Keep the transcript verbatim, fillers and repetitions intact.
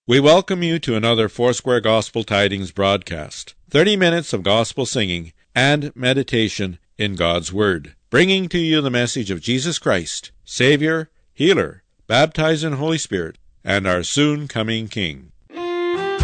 We welcome you to another Foursquare Gospel Tidings broadcast. thirty minutes of gospel singing and meditation in God's Word, bringing to you the message of Jesus Christ, Savior, Healer, Baptized in Holy Spirit, and our soon-coming King.